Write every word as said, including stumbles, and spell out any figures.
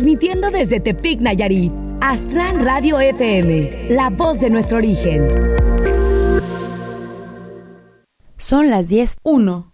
Transmitiendo desde Tepic, Nayarit. Aztlán Radio F M, la voz de nuestro origen. Son las diez uno.